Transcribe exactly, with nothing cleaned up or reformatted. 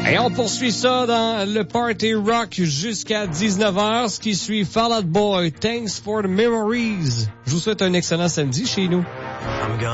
Et on poursuit ça dans le Party Rock jusqu'à dix-neuf heures, ce qui suit Fall Out Boy, Thanks for the Memories. Je vous souhaite un excellent samedi chez nous.